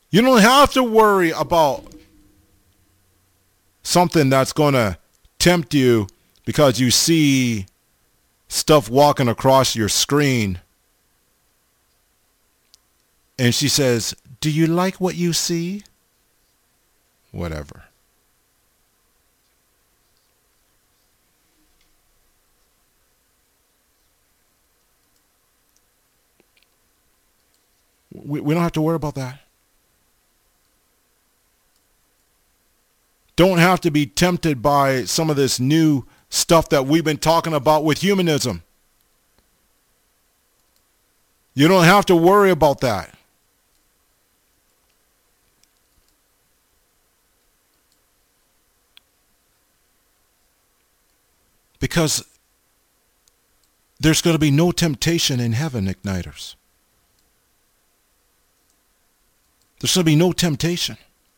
You don't have to worry about something that's going to tempt you because you see stuff walking across your screen. And she says, do you like what you see? Whatever. We don't have to worry about that. Don't have to be tempted by some of this new stuff that we've been talking about with humanism. You don't have to worry about that. Because there's going to be no temptation in heaven, Igniters. There's going to be no temptation.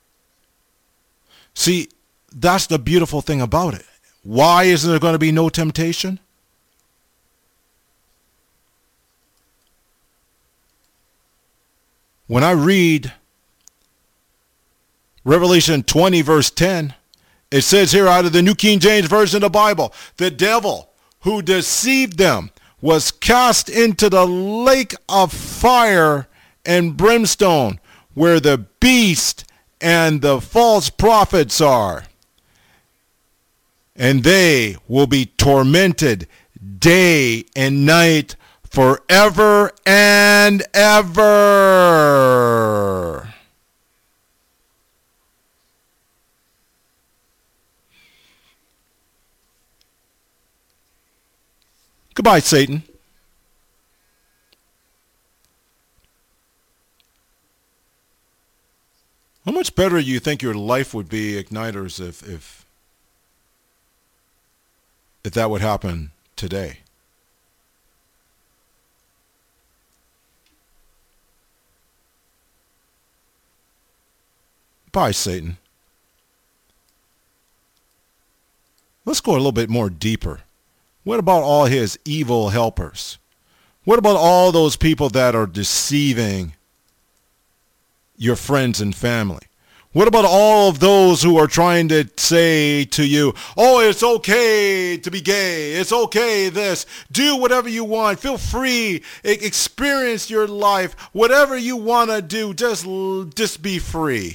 See, that's the beautiful thing about it. Why isn't there going to be no temptation? When I read Revelation 20 verse 10, it says here out of the New King James Version of the Bible, the devil who deceived them was cast into the lake of fire and brimstone, where the beast and the false prophets are. And they will be tormented day and night forever and ever. Goodbye, Satan. How much better do you think your life would be, Igniters, if that would happen today? Bye, Satan. Let's go a little bit more deeper. What about all his evil helpers? What about all those people that are deceiving your friends and family? What about all of those who are trying to say to you, oh, it's okay to be gay. It's okay this. Do whatever you want. Feel free. Experience your life. Whatever you want to do, just be free.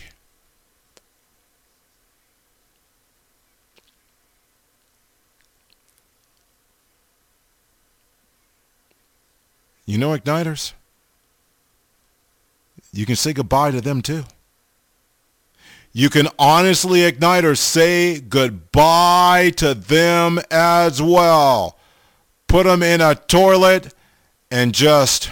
You know, Igniters, you can say goodbye to them too. You can honestly, Igniters, say goodbye to them as well. Put them in a toilet and just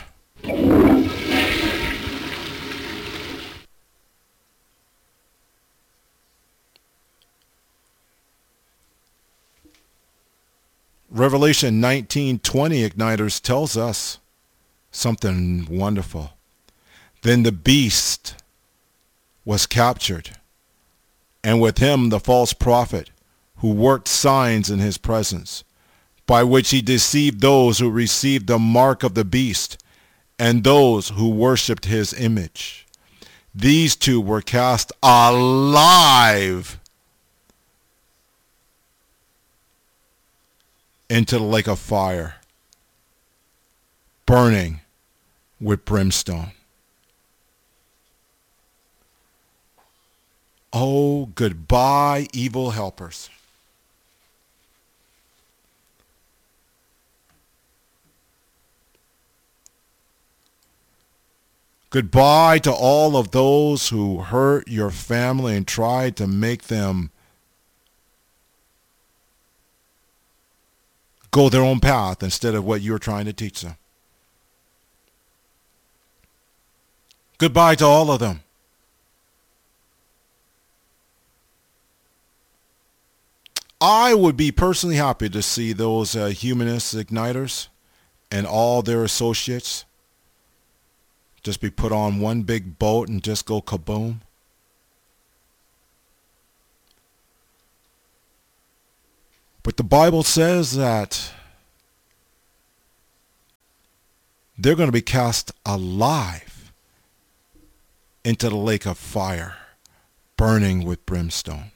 Revelation 19:20, Igniters, tells us something wonderful. Then the beast was captured, and with him the false prophet, who worked signs in his presence, by which he deceived those who received the mark of the beast, and those who worshipped his image. These two were cast alive into the lake of fire, burning with brimstone. Oh, goodbye, evil helpers. Goodbye to all of those who hurt your family and tried to make them go their own path instead of what you're trying to teach them. Goodbye to all of them. I would be personally happy to see those humanist Igniters and all their associates just be put on one big boat and just go kaboom. But the Bible says that they're going to be cast alive into the lake of fire, burning with brimstone.